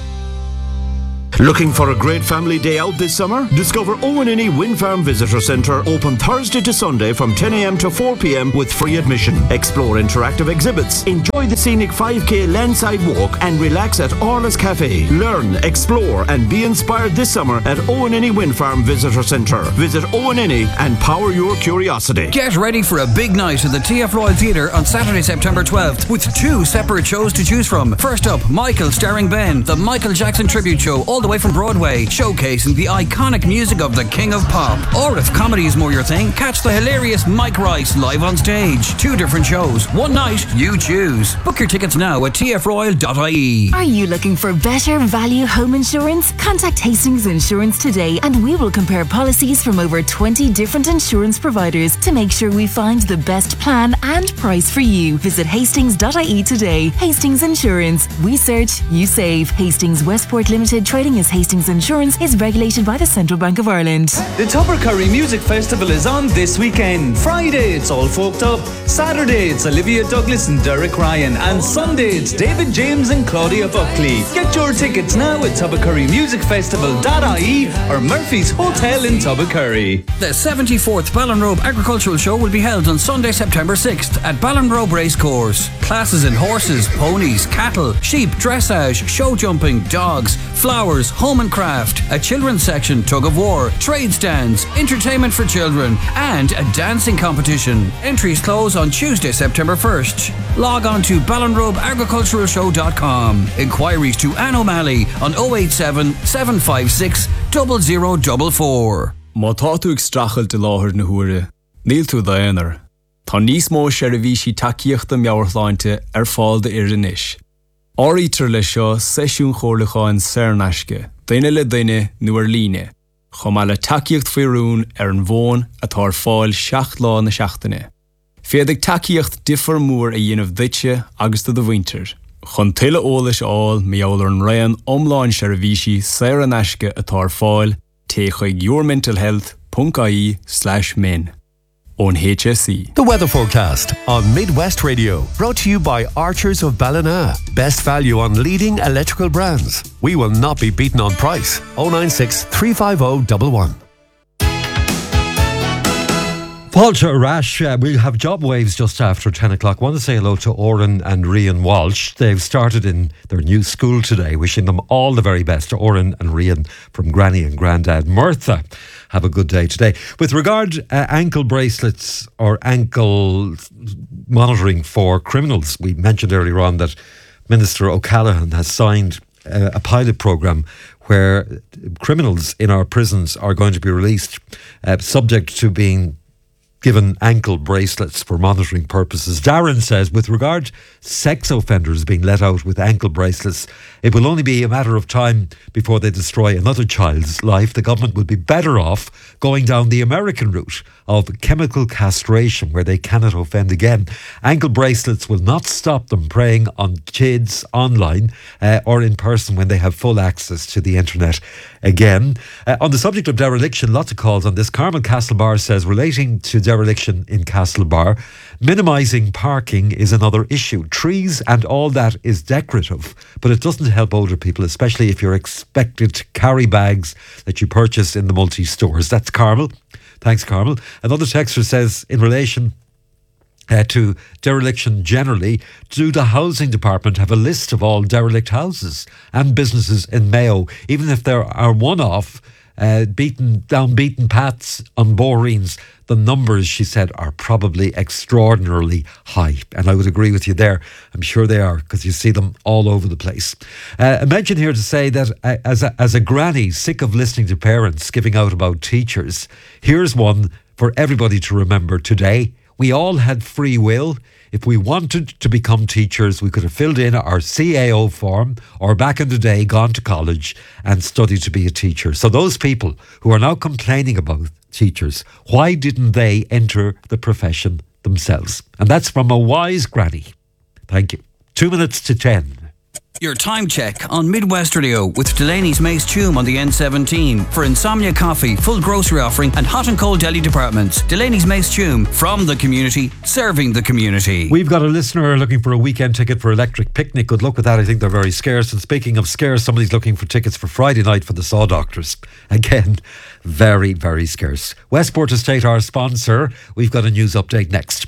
Looking for a great family day out this summer? Discover Owenini Wind Farm Visitor Centre, open Thursday to Sunday from 10 a.m. to 4 p.m. with free admission. Explore interactive exhibits, enjoy the scenic 5k landside walk and relax at Orla's Cafe. Learn, explore and be inspired this summer at Owenini Wind Farm Visitor Centre. Visit Owenini and power your curiosity. Get ready for a big night at the TF Royal Theatre on Saturday, September 12th with 2 separate shows to choose from. First up, Michael starring Ben, the Michael Jackson tribute show all the way from Broadway, showcasing the iconic music of the King of Pop. Or if comedy is more your thing, catch the hilarious Mike Rice live on stage. 2 different shows, one night, you choose. Book your tickets now at tfroyal.ie. Are you looking for better value home insurance? Contact Hastings Insurance today and we will compare policies from over 20 different insurance providers to make sure we find the best plan and price for you. Visit hastings.ie today. Hastings Insurance. We search, you save. Hastings Westport Limited Trading as Hastings Insurance is regulated by the Central Bank of Ireland. The Tubbercurry Music Festival is on this weekend. Friday, it's All Folked Up. Saturday, it's Olivia Douglas and Derek Ryan. And Sunday, it's David James and Claudia Buckley. Get your tickets now at tubbercurrymusicfestival.ie or Murphy's Hotel in Tubbercurry. The 74th Ballinrobe Agricultural Show will be held on Sunday, September 6th at Ballinrobe Racecourse. Classes in horses, ponies, cattle, sheep, dressage, show jumping, dogs, flowers, home and craft, a children's section, tug of war, trade stands, entertainment for children, and a dancing competition. Entries close on Tuesday, September 1st. Log on to ballinrobeagriculturalshow.com. Inquiries to Anne O'Malley on 087 756 0044. Má tá tú ag strachel de láthir na huaire, níl tú daonar. Tá níos mó seirbhísí takeíochta meabhartháinte ar fáil de iris. Áítar le seo seisiún chomhlacháin Saornaisce, daine le daine nuair líne, chomh le takeíocht faoirún ar an bhón atá ar fáil 7 lá na seachtaine. Féadigh takeíocht difar mór a dhéanamh duite agus do bhaintear. Chun tuile ólas áil meabhair an raon omláin seirbhísí Saornaisce atá ar fáil té chuig yourmentalhealth.ie/min. On HSE. The weather forecast on Midwest Radio, brought to you by Archers of Ballina. Best value on leading electrical brands. We will not be beaten on price. 096 350 11. Fáilte Arash, we'll have job waves just after 10 o'clock. I want to say hello to Oren and Rian Walsh. They've started in their new school today. Wishing them all the very best. Oren and Rian from Granny and Grandad Murtha. Have a good day today. With regard ankle bracelets or ankle monitoring for criminals, we mentioned earlier on that Minister O'Callaghan has signed a pilot programme where criminals in our prisons are going to be released subject to being given ankle bracelets for monitoring purposes. Darren says, with regard sex offenders being let out with ankle bracelets, it will only be a matter of time before they destroy another child's life. The government would be better off going down the American route of chemical castration, where they cannot offend again. Ankle bracelets will not stop them preying on kids online or in person when they have full access to the internet again. On the subject of dereliction, lots of calls on this. Carmel Castlebar says, relating to dereliction in Castlebar. Minimising parking is another issue. Trees and all that is decorative, but it doesn't help older people, especially if you're expected to carry bags that you purchase in the multi-stores. That's Carmel. Thanks, Carmel. Another texter says, in relation to dereliction generally, do the housing department have a list of all derelict houses and businesses in Mayo, even if there are one-off beaten paths on Boreens? The numbers, she said, are probably extraordinarily high. And I would agree with you there. I'm sure they are, because you see them all over the place. I mention here to say that as a granny sick of listening to parents giving out about teachers, here's one for everybody to remember today. We all had free will. If we wanted to become teachers, we could have filled in our CAO form, or back in the day gone to college and studied to be a teacher. So those people who are now complaining about teachers, why didn't they enter the profession themselves? And that's from a wise granny. Thank you. 2 minutes to 10. Your time check on Midwest Radio with Delaney's Mace Tume on the N17 for Insomnia Coffee, full grocery offering and hot and cold deli departments. Delaney's Mace Tume, from the community, serving the community. We've got a listener looking for a weekend ticket for Electric Picnic. Good luck with that. I think they're very scarce. And speaking of scarce, somebody's looking for tickets for Friday night for the Saw Doctors. Again, very, very scarce. Westport Estate, our sponsor. We've got a news update next.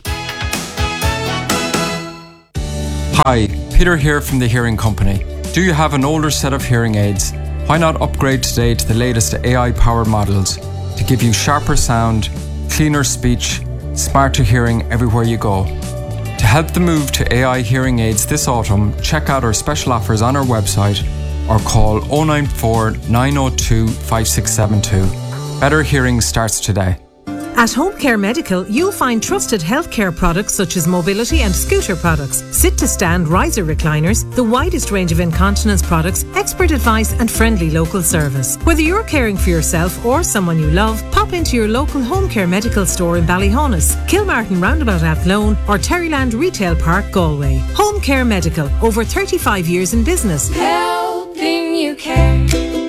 Hi, Peter here from the Hearing Company. Do you have an older set of hearing aids? Why not upgrade today to the latest AI-powered models to give you sharper sound, cleaner speech, smarter hearing everywhere you go? To help the move to AI hearing aids this autumn, check out our special offers on our website or call 094 902 5672. Better hearing starts today. At Home Care Medical, you'll find trusted healthcare products such as mobility and scooter products, sit-to-stand riser recliners, the widest range of incontinence products, expert advice and friendly local service. Whether you're caring for yourself or someone you love, pop into your local Home Care Medical store in Ballyhonus, Kilmartin Roundabout Athlone or Terryland Retail Park, Galway. Home Care Medical, over 35 years in business. Helping you care.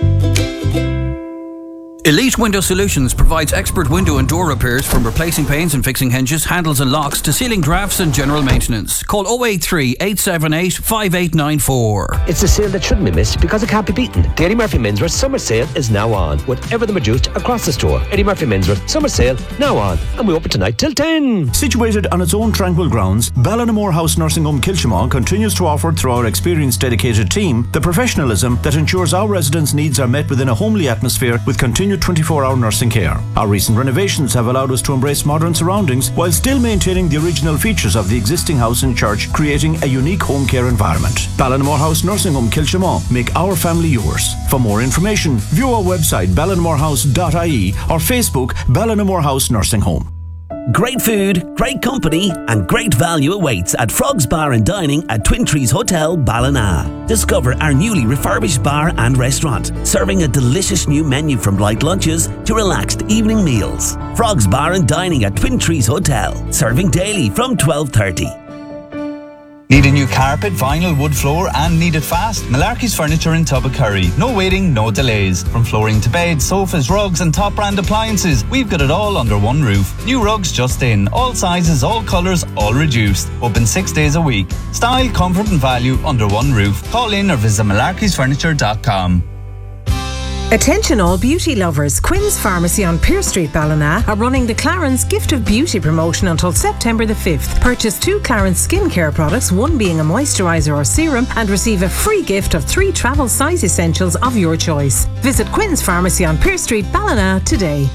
Elite Window Solutions provides expert window and door repairs, from replacing panes and fixing hinges, handles and locks to sealing drafts and general maintenance. Call 083 878 5894. It's a sale that shouldn't be missed because it can't be beaten. The Eddie Murphy Menswear Summer Sale is now on, with everything reduced across the store. Eddie Murphy Menswear Summer Sale now on, and we open tonight till 10. Situated on its own tranquil grounds, Ballinamore House Nursing Home Kilchimon continues to offer, through our experienced dedicated team, the professionalism that ensures our residents' needs are met within a homely atmosphere with continued 24-hour nursing care. Our recent renovations have allowed us to embrace modern surroundings while still maintaining the original features of the existing house and church, creating a unique home care environment. Ballinamore House Nursing Home Kilchimon, make our family yours. For more information, view our website ballinmorehouse.ie or Facebook Ballinamore House Nursing Home. Great food, great company and great value awaits at Frog's Bar and Dining at Twin Trees Hotel, Ballina. Discover our newly refurbished bar and restaurant, serving a delicious new menu from light lunches to relaxed evening meals. Frog's Bar and Dining at Twin Trees Hotel, serving daily from 12:30. Need a new carpet, vinyl, wood floor and need it fast? Malarkey's Furniture in Tubbacurry. No waiting, no delays. From flooring to beds, sofas, rugs and top brand appliances, we've got it all under one roof. New rugs just in. All sizes, all colours, all reduced. Open 6 days a week. Style, comfort and value under one roof. Call in or visit malarkeysfurniture.com. Attention all beauty lovers. Quinn's Pharmacy on Pearse Street, Ballina are running the Clarence Gift of Beauty promotion until September the 5th. Purchase 2 Clarence skincare products, one being a moisturiser or serum, and receive a free gift of 3 travel size essentials of your choice. Visit Quinn's Pharmacy on Pearse Street, Ballina today.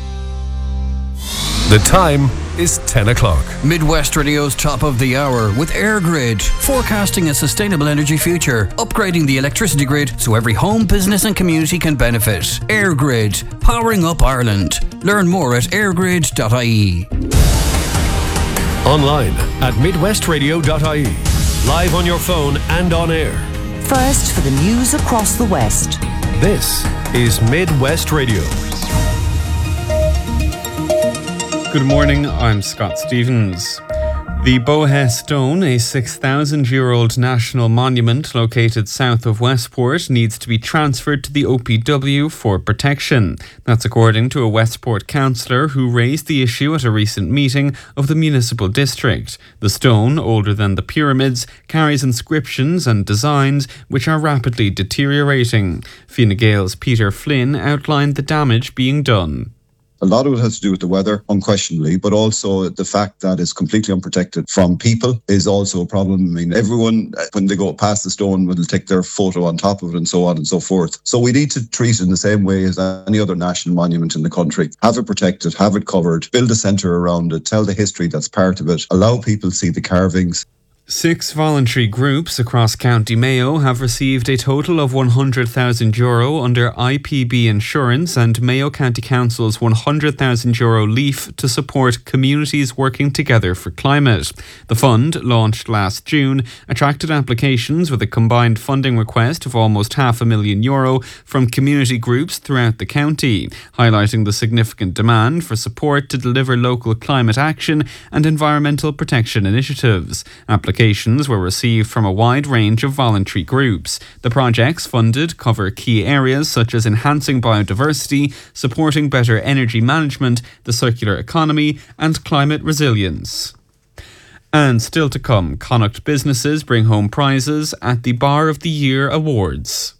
The time is 10 o'clock. Midwest Radio's top of the hour with AirGrid, forecasting a sustainable energy future, upgrading the electricity grid so every home, business and community can benefit. AirGrid, powering up Ireland. Learn more at airgrid.ie. Online at midwestradio.ie. Live on your phone and on air. First for the news across the West. This is Midwest Radio. Good morning, I'm Scott Stevens. The Bohe Stone, a 6,000-year-old national monument located south of Westport, needs to be transferred to the OPW for protection. That's according to a Westport councillor who raised the issue at a recent meeting of the municipal district. The stone, older than the pyramids, carries inscriptions and designs which are rapidly deteriorating. Fine Gael's Peter Flynn outlined the damage being done. A lot of it has to do with the weather, unquestionably, but also the fact that it's completely unprotected from people is also a problem. I mean, everyone, when they go past the stone, will take their photo on top of it and so on and so forth. So we need to treat it in the same way as any other national monument in the country. Have it protected, have it covered, build a centre around it, tell the history that's part of it, allow people to see the carvings. 6 voluntary groups across County Mayo have received a total of €100,000 under IPB insurance and Mayo County Council's €100,000 leaf to support communities working together for climate. The fund, launched last June, attracted applications with a combined funding request of almost €500,000 from community groups throughout the county, highlighting the significant demand for support to deliver local climate action and environmental protection initiatives. Applications were received from a wide range of voluntary groups. The projects funded cover key areas such as enhancing biodiversity, supporting better energy management, the circular economy, and climate resilience. And still to come, Connacht businesses bring home prizes at the Bar of the Year Awards.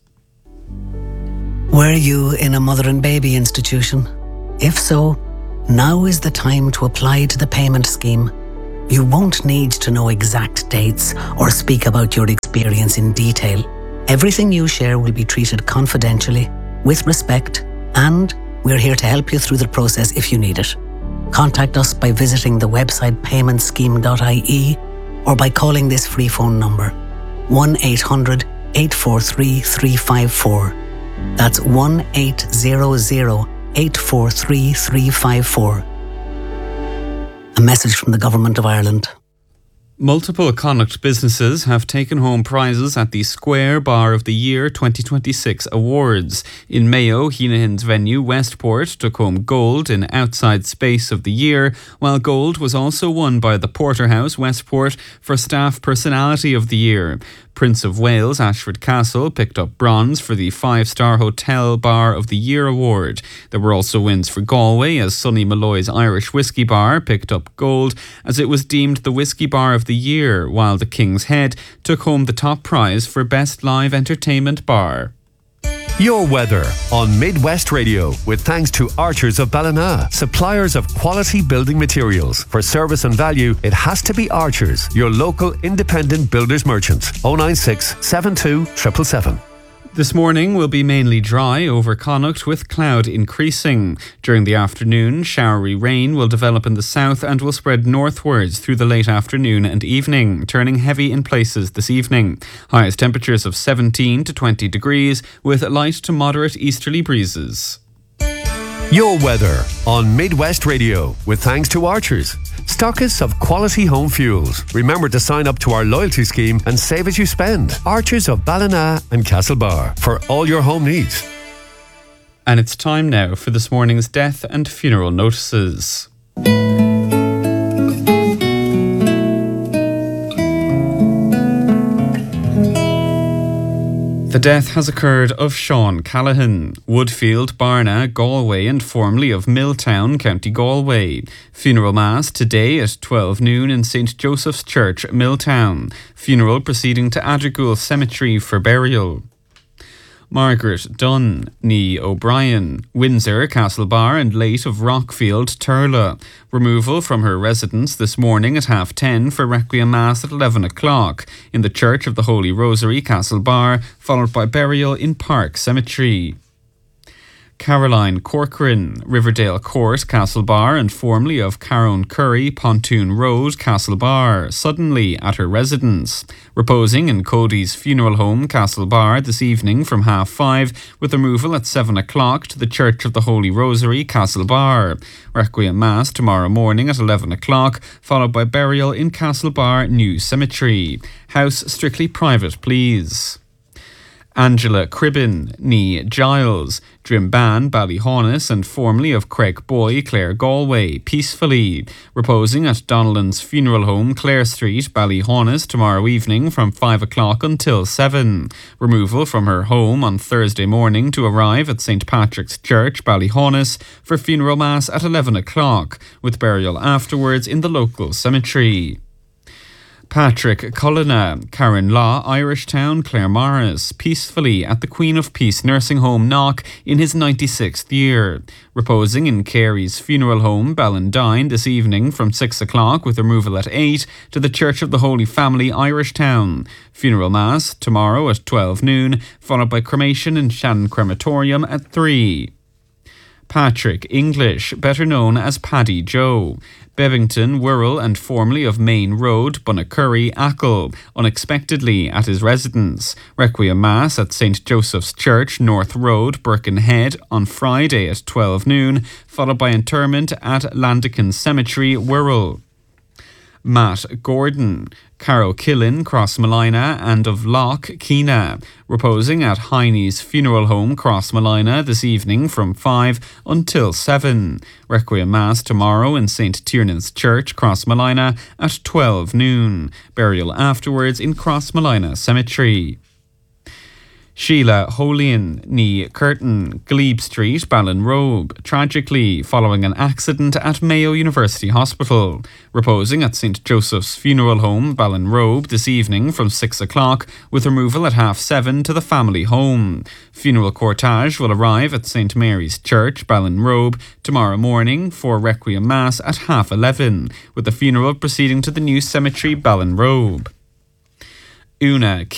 Were you in a mother and baby institution? If so, now is the time to apply to the payment scheme. You won't need to know exact dates or speak about your experience in detail. Everything you share will be treated confidentially, with respect, and we're here to help you through the process if you need it. Contact us by visiting the website paymentscheme.ie or by calling this free phone number 1-800-843-354. That's 1-800-843-354. A message from the Government of Ireland. Multiple Connacht businesses have taken home prizes at the Square Bar of the Year 2026 Awards. In Mayo, Heenahan's venue Westport took home gold in Outside Space of the Year, while gold was also won by the Porterhouse Westport for Staff Personality of the Year. Prince of Wales Ashford Castle picked up bronze for the 5-Star Hotel Bar of the Year award. There were also wins for Galway as Sonny Malloy's Irish Whiskey Bar picked up gold as it was deemed the Whiskey Bar of the Year, while the King's Head took home the top prize for Best Live Entertainment Bar. Your weather on Midwest Radio with thanks to Archers of Ballina, suppliers of quality building materials. For service and value, it has to be Archers, your local independent builders merchants. 096 72 777. This morning will be mainly dry over Connacht with cloud increasing. During the afternoon, showery rain will develop in the south and will spread northwards through the late afternoon and evening, turning heavy in places this evening. Highest temperatures of 17 to 20 degrees with light to moderate easterly breezes. Your weather on Midwest Radio with thanks to Archers, stockists of quality home fuels. Remember to sign up to our loyalty scheme and save as you spend. Archers of Ballina and Castlebar for all your home needs. And it's time now for this morning's death and funeral notices. The death has occurred of Sean Callahan, Woodfield, Barna, Galway and formerly of Milltown, County Galway. Funeral Mass today at 12 noon in St. Joseph's Church, Milltown. Funeral proceeding to Adrigoul Cemetery for burial. Margaret Dunn, Nee O'Brien, Windsor, Castlebar and late of Rockfield, Turla. Removal from her residence this morning at 10:30 for Requiem Mass at 11 o'clock in the Church of the Holy Rosary, Castlebar, followed by burial in Park Cemetery. Caroline Corcoran, Riverdale Court, Castlebar and formerly of Carone Curry, Pontoon Road, Castlebar, suddenly at her residence. Reposing in Cody's funeral home, Castlebar, this evening from 5:30 with removal at 7 o'clock to the Church of the Holy Rosary, Castlebar. Requiem Mass tomorrow morning at 11 o'clock, followed by burial in Castlebar New Cemetery. House strictly private, please. Angela Cribbin, ní Giles, Drimban, Ballyhaunis, and formerly of Craigboy, Clare Galway, peacefully, reposing at Donnellan's funeral home, Clare Street, Ballyhaunis, tomorrow evening from 5 o'clock until 7. Removal from her home on Thursday morning to arrive at St. Patrick's Church, Ballyhaunis, for funeral mass at 11 o'clock, with burial afterwards in the local cemetery. Patrick Cullina, Karen Law, Irishtown, Claremorris, peacefully at the Queen of Peace Nursing Home Knock in his 96th year. Reposing in Carey's funeral home, Ballandine, this evening from 6 o'clock with removal at 8 to the Church of the Holy Family, Irishtown. Funeral Mass tomorrow at 12 noon, followed by cremation in Shannon Crematorium at 3. Patrick English, better known as Paddy Joe. Bevington, Wirral and formerly of Main Road, Bunnacurry, Achill, unexpectedly at his residence. Requiem Mass at St. Joseph's Church, North Road, Birkenhead on Friday at 12 noon, followed by interment at Landican Cemetery, Wirral. Matt Gordon, Carol Killen, Crossmolina and of Loch, Keena, reposing at Heine's Funeral Home, Crossmolina, this evening from 5 until 7. Requiem Mass tomorrow in St. Tiernan's Church, Crossmolina at 12 noon. Burial afterwards in Crossmolina Cemetery. Sheila Holian, ní Curtin, Glebe Street, Ballinrobe, tragically following an accident at Mayo University Hospital. Reposing at St. Joseph's Funeral Home, Ballinrobe, this evening from 6 o'clock, with removal at 7:30 to the family home. Funeral cortege will arrive at St. Mary's Church, Ballinrobe, tomorrow morning for Requiem Mass at 11:30, with the funeral proceeding to the new cemetery, Ballinrobe. Una